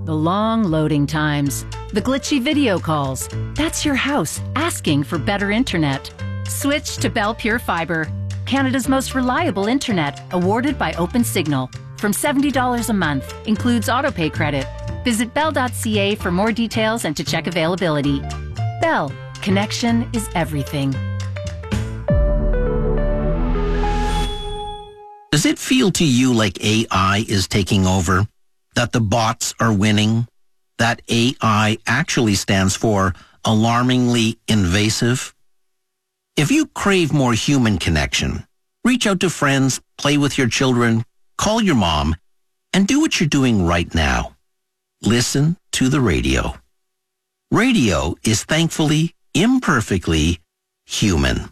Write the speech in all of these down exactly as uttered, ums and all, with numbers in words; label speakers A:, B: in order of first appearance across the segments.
A: The long loading times, the glitchy video calls. That's your house asking for better internet. Switch to Bell Pure Fiber, Canada's most reliable internet, awarded by OpenSignal. From seventy dollars a month, includes autopay credit. Visit bell dot c a for more details and to check availability. Bell, connection is everything.
B: Does it feel to you like A I is taking over? That the bots are winning? That A I actually stands for alarmingly invasive? If you crave more human connection, reach out to friends, play with your children, call your mom, and do what you're doing right now. Listen to the radio. Radio is thankfully, imperfectly human.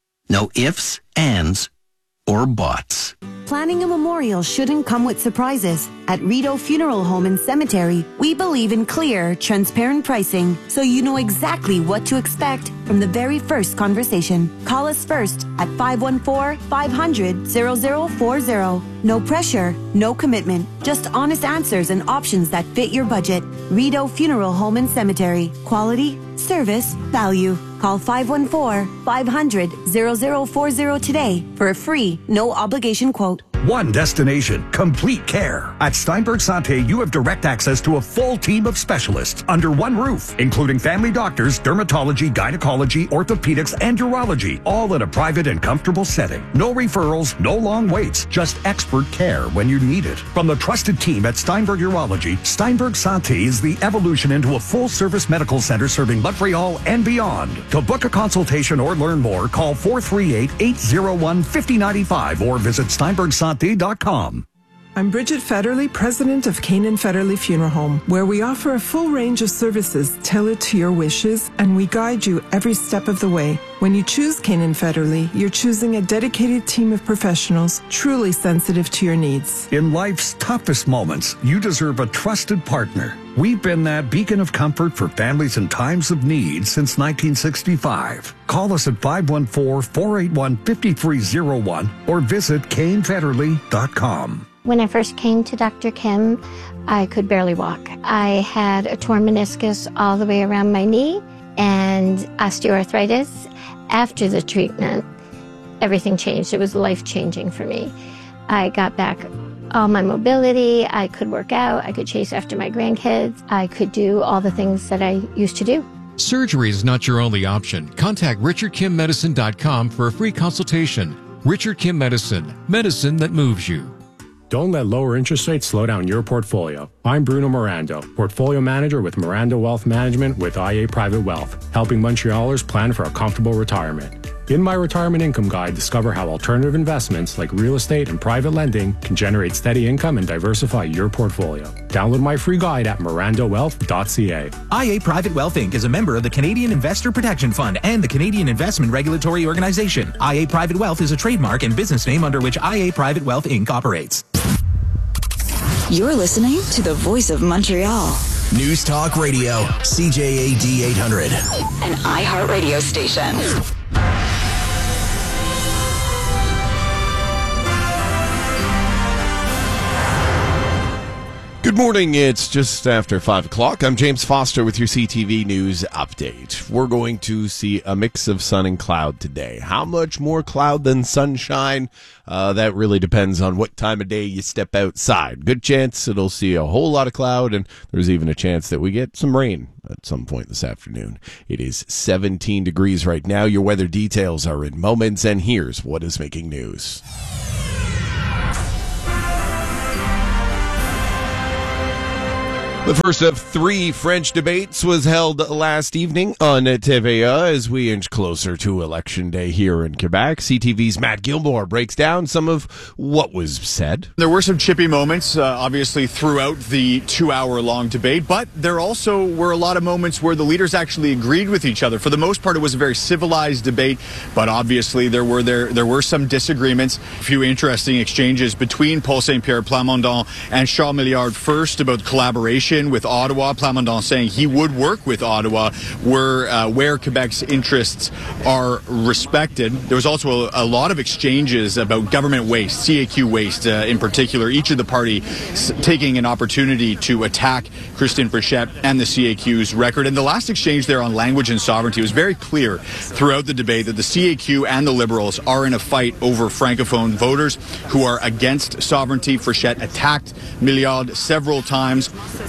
B: No ifs, ands, or buts.
C: Planning a memorial shouldn't come with surprises. At Rideau Funeral Home and Cemetery, we believe in clear, transparent pricing, so you know exactly what to expect from the very first conversation. Call us first at five one four, five hundred, zero zero four zero. No pressure, no commitment, just honest answers and options that fit your budget. Rideau Funeral Home and Cemetery. Quality, service, value. Call five one four, five hundred, zero zero four zero today for a free, no obligation quote.
D: One destination, complete care. At Steinberg Santé, you have direct access to a full team of specialists under one roof, including family doctors, dermatology, gynecology, orthopedics, and urology, all in a private and comfortable setting. No referrals, no long waits, just expert care when you need it. From the trusted team at Steinberg Urology, Steinberg Santé is the evolution into a full-service medical center serving Montreal and beyond. To book a consultation or learn more, call four three eight, eight zero one, five zero nine five or visit steinberg santé dot com.
E: I'm Bridget Federley, president of Canaan Federley Funeral Home, where we offer a full range of services tailored to your wishes, and we guide you every step of the way. When you choose Canaan Federley, you're choosing a dedicated team of professionals truly sensitive to your needs.
D: In life's toughest moments, you deserve a trusted partner. We've been that beacon of comfort for families in times of need since nineteen sixty-five. Call us at five one four, four eight one, five three zero one or visit Kane Federley dot com.
F: When I first came to Doctor Kim, I could barely walk. I had a torn meniscus all the way around my knee and osteoarthritis. After the treatment, everything changed. It was life-changing for me. I got back all my mobility. I could work out. I could chase after my grandkids. I could do all the things that I used to do.
G: Surgery is not your only option. Contact richard kim medicine dot com for a free consultation. Richard Kim Medicine, medicine that moves you.
H: Don't let lower interest rates slow down your portfolio. I'm Bruno Mirando, Portfolio Manager with Mirando Wealth Management with I A Private Wealth, helping Montrealers plan for a comfortable retirement. In my Retirement Income Guide, discover how alternative investments like real estate and private lending can generate steady income and diversify your portfolio. Download my free guide at mirando wealth dot c a.
I: I A Private Wealth Incorporated is a member of the Canadian Investor Protection Fund and the Canadian Investment Regulatory Organization. I A Private Wealth is a trademark and business name under which I A Private Wealth Incorporated operates.
J: You're listening to the Voice of Montreal.
K: News Talk Radio, C J A D eight hundred.
J: An iHeartRadio station.
L: Good morning. It's just after five o'clock. I'm James Foster with your C T V News update. We're going to see a mix of sun and cloud today. How much more cloud than sunshine? Uh, that really depends on what time of day you step outside. Good chance it'll see a whole lot of cloud, and there's even a chance that we get some rain at some point this afternoon. It is seventeen degrees right now. Your weather details are in moments, and here's what is making news. The first of three French debates was held last evening on T V A as we inch closer to Election Day here in Quebec. C T V's Matt Gilmore breaks down some of what was said.
M: There were some chippy moments, uh, obviously, throughout the two-hour-long debate, but there also were a lot of moments where the leaders actually agreed with each other. For the most part, it was a very civilized debate, but obviously there were there there were some disagreements. A few interesting exchanges between Paul Saint-Pierre Plamondon and Charles Milliard, first about collaboration tension with Ottawa. Plamondon saying he would work with Ottawa where, uh, where Quebec's interests are respected. There was also a, a lot of exchanges about government waste, C A Q waste uh, in particular. Each of the parties taking an opportunity to attack Christine Frechette and the C A Q's record. And the last exchange there on language and sovereignty was very clear throughout the debate that the C A Q and the Liberals are in a fight over Francophone voters who are against sovereignty. Frechette attacked Milliard several times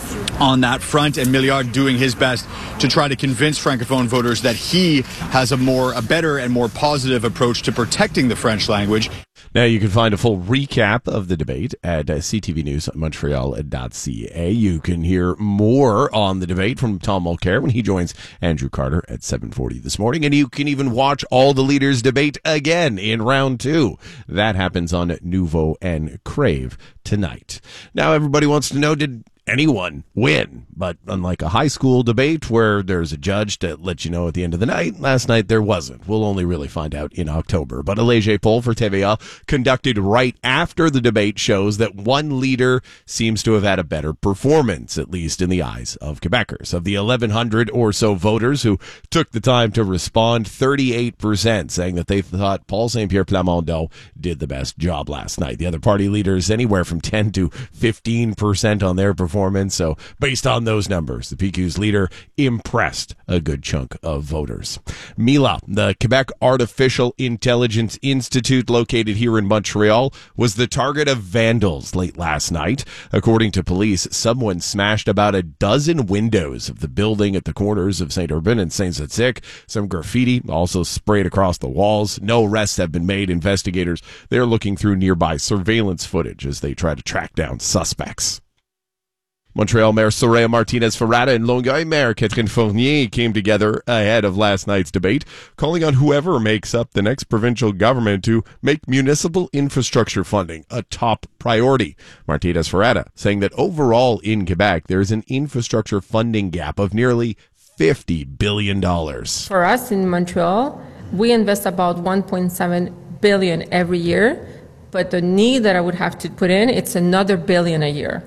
M: on that front, and Milliard doing his best to try to convince Francophone voters that he has a more, a better and more positive approach to protecting the French language.
L: Now, you can find a full recap of the debate at uh, c t v news montreal dot c a. You can hear more on the debate from Tom Mulcair when he joins Andrew Carter at seven forty this morning. And you can even watch all the leaders debate again in round two. That happens on Nouveau and Crave tonight. Now, everybody wants to know, did anyone win? But unlike a high school debate where there's a judge to let you know at the end of the night, last night there wasn't. We'll only really find out in October. But a Léger poll for T V A conducted right after the debate shows that one leader seems to have had a better performance, at least in the eyes of Quebecers. Of the eleven hundred or so voters who took the time to respond, thirty-eight percent saying that they thought Paul Saint-Pierre Plamondon did the best job last night. The other party leaders anywhere from ten to fifteen percent on their performance. So based on those numbers, the P Q's leader impressed a good chunk of voters. Mila, the Quebec Artificial Intelligence Institute located here in Montreal, was the target of vandals late last night. According to police, someone smashed about a dozen windows of the building at the corners of Saint Urbain and Saint Zotique. Some graffiti also sprayed across the walls. No arrests have been made. Investigators, they're looking through nearby surveillance footage as they try to track down suspects. Montreal Mayor Soraya Martinez-Ferrada and Longueuil Mayor Catherine Fournier came together ahead of last night's debate, calling on whoever makes up the next provincial government to make municipal infrastructure funding a top priority. Martinez-Ferrada saying that overall in Quebec, there is an infrastructure funding gap of nearly fifty billion dollars.
N: For us in Montreal, we invest about one point seven billion dollars every year, but the need that I would have to put in, it's another billion a year.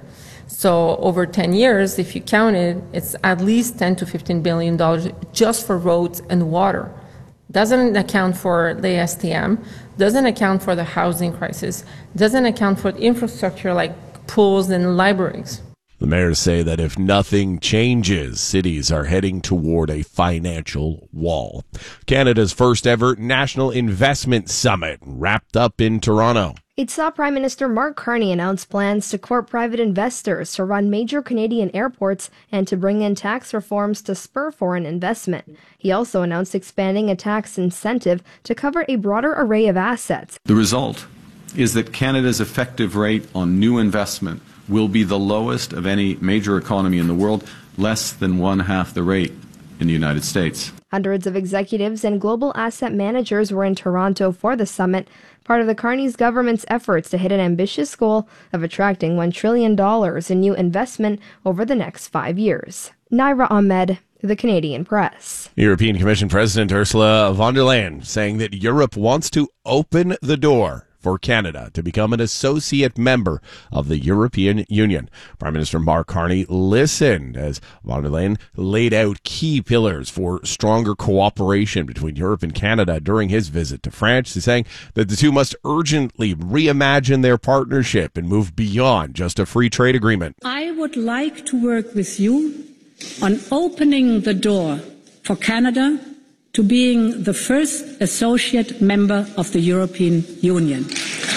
N: So over ten years, if you count it, it's at least ten to fifteen billion dollars just for roads and water. Doesn't account for the S T M, doesn't account for the housing crisis, doesn't account for infrastructure like pools and libraries.
L: The mayors say that if nothing changes, cities are heading toward a financial wall. Canada's first ever National Investment Summit wrapped up in Toronto.
O: It saw Prime Minister Mark Carney announce plans to court private investors to run major Canadian airports and to bring in tax reforms to spur foreign investment. He also announced expanding a tax incentive to cover a broader array of assets.
P: The result is that Canada's effective rate on new investment will be the lowest of any major economy in the world, less than one half the rate in the United States.
O: Hundreds of executives and global asset managers were in Toronto for the summit, part of the Carney's government's efforts to hit an ambitious goal of attracting one trillion dollars in new investment over the next five years. Naira Ahmed, The Canadian Press.
L: European Commission President Ursula von der Leyen saying that Europe wants to open the door for Canada to become an associate member of the European Union. Prime Minister Mark Carney listened as von der Leyen laid out key pillars for stronger cooperation between Europe and Canada during his visit to France. He's saying that the two must urgently reimagine their partnership and move beyond just a free trade agreement.
Q: I would like to work with you on opening the door for Canada to being the first associate member of the European Union.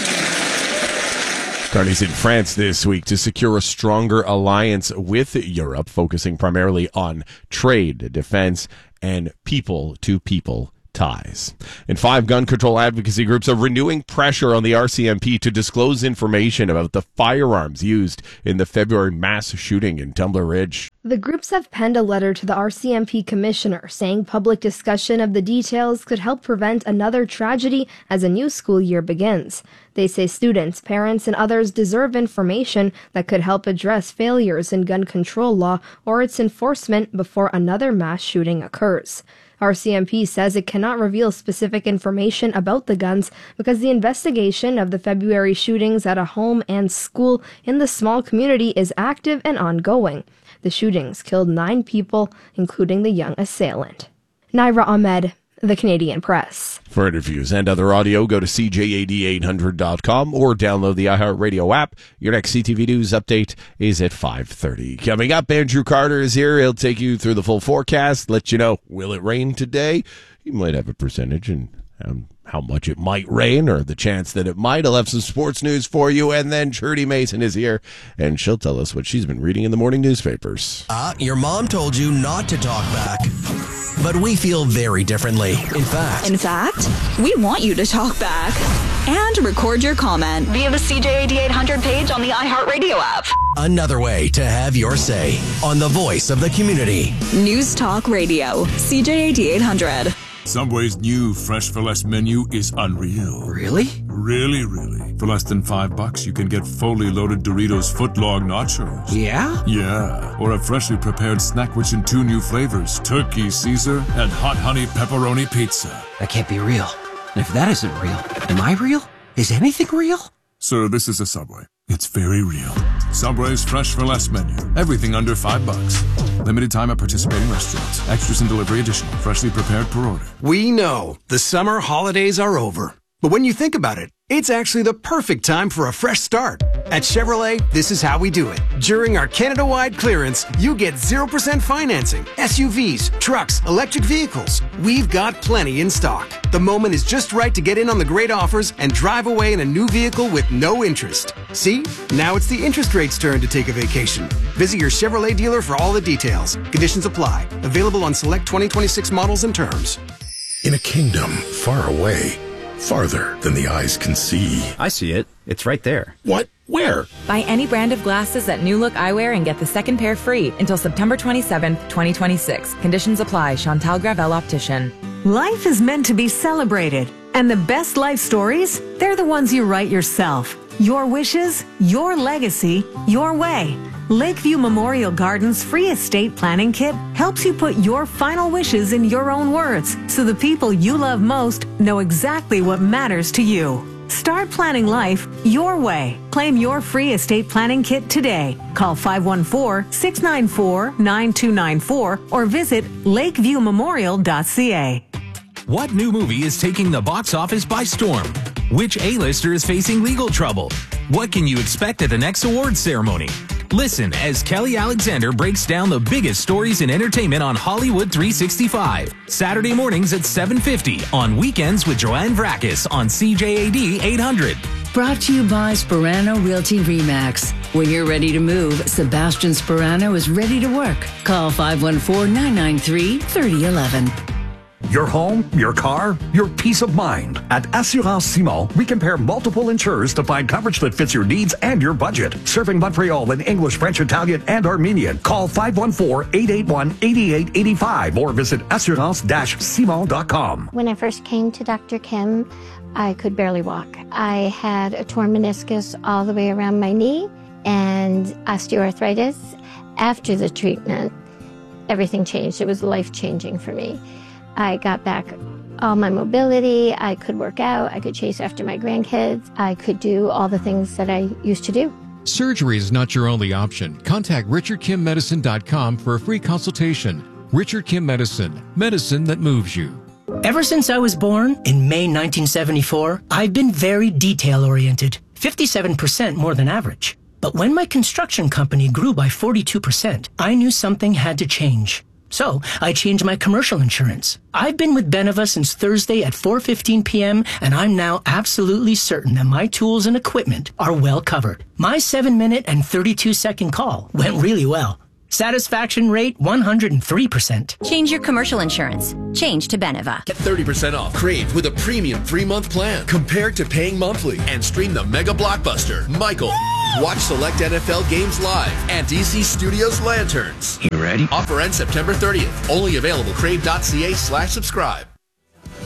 L: Carney's in France this week to secure a stronger alliance with Europe, focusing primarily on trade, defense, and people-to-people ties. And five gun control advocacy groups are renewing pressure on the R C M P to disclose information about the firearms used in the February mass shooting in Tumbler Ridge.
O: The groups have penned a letter to the R C M P commissioner saying public discussion of the details could help prevent another tragedy as a new school year begins. They say students, parents, and others deserve information that could help address failures in gun control law or its enforcement before another mass shooting occurs. R C M P says it cannot reveal specific information about the guns because the investigation of the February shootings at a home and school in the small community is active and ongoing. The shootings killed nine people, including the young assailant. Naira Ahmed, The Canadian Press.
L: For interviews and other audio, go to C J A D eight hundred dot com or download the iHeartRadio app. Your next C T V News update is at five thirty. Coming up, Andrew Carter is here. He'll take you through the full forecast, let you know, will it rain today? He might have a percentage and um, how much it might rain or the chance that it might. I'll have some sports news for you. And then Trudy Mason is here, and she'll tell us what she's been reading in the morning newspapers.
K: Uh, your mom told you not to talk back. But we feel very differently. In fact,
J: In fact, we want you to talk back and record your comment via the C J A D eight hundred page on the iHeartRadio app.
K: another way to have your say on the voice of the community.
J: News Talk Radio, C J A D eight hundred.
R: Subway's new Fresh for Less menu is unreal.
K: Really?
R: Really, really. For less than five bucks, you can get fully loaded Doritos footlong nachos.
K: Yeah?
R: Yeah. Or a freshly prepared snack rich in two new flavors, turkey Caesar and hot honey pepperoni pizza.
S: That can't be real. And if that isn't real, am I real? Is anything real?
R: Sir, this is a Subway. It's very real. Subway's Fresh for Less menu. Everything under five bucks. Limited time at participating restaurants. Extras and delivery additional. Freshly prepared per order.
T: We know the summer holidays are over. But when you think about it, it's actually the perfect time for a fresh start. At Chevrolet, this is how we do it. During our Canada-wide clearance, you get zero percent financing. S U Vs, trucks, electric vehicles. We've got plenty in stock. The moment is just right to get in on the great offers and drive away in a new vehicle with no interest. See? Now it's the interest rate's turn to take a vacation. Visit your Chevrolet dealer for all the details. Conditions apply. Available on select twenty twenty-six models and terms.
D: In a kingdom far away, farther than the eyes can see.
U: I see it. It's right there.
D: What? Where?
V: Buy any brand of glasses at New Look Eyewear and get the second pair free until September twenty-seventh, twenty twenty-six. Conditions apply. Chantal Gravel Optician.
W: Life is meant to be celebrated. And the best life stories, they're the ones you write yourself. Your wishes, your legacy, your way. Lakeview Memorial Gardens free estate planning kit helps you put your final wishes in your own words so the people you love most know exactly what matters to you. Start planning life your way. Claim your free estate planning kit today. Call five one four, six nine four, nine two nine four or visit lakeview memorial dot c a.
I: What new movie is taking the box office by storm? Which A-lister is facing legal trouble? What can you expect at the next awards ceremony? Listen as Kelly Alexander breaks down the biggest stories in entertainment on Hollywood three sixty-five. Saturday mornings at seven fifty. On weekends with Joanne Vrakis on C J A D eight hundred.
X: Brought to you by Sperano Realty Remax. When you're ready to move, Sebastian Sperano is ready to work. Call five one four, nine nine three, three zero one one.
D: Your home, your car, your peace of mind. At Assurance Simon, we compare multiple insurers to find coverage that fits your needs and your budget. Serving Montreal in English, French, Italian, and Armenian. Call five one four, eight eight one, eight eight eight five or visit assurance dash simon dot com.
F: When I first came to Doctor Kim, I could barely walk. I had a torn meniscus all the way around my knee and osteoarthritis. After the treatment, everything changed. It was life-changing for me. I got back all my mobility. I could work out. I could chase after my grandkids. I could do all the things that I used to do.
G: Surgery is not your only option. Contact richard kim medicine dot com for a free consultation. Richard Kim Medicine, medicine that moves you.
S: Ever since I was born in May nineteen seventy-four, I've been very detail-oriented, fifty-seven percent more than average. But when my construction company grew by forty-two percent, I knew something had to change. So I changed my commercial insurance. I've been with Beneva since Thursday at four fifteen p.m. and I'm now absolutely certain that my tools and equipment are well covered. My seven minute and thirty-two second call went really well. Satisfaction rate one hundred three percent.
Y: Change your commercial insurance. Change to Beneva.
Z: Get thirty percent off Crave with a premium three-month plan compared to paying monthly and stream the mega blockbuster, Michael. Watch select N F L games live and D C Studios Lanterns.
S: You ready?
Z: Offer ends September thirtieth. Only available crave dot c a slash subscribe.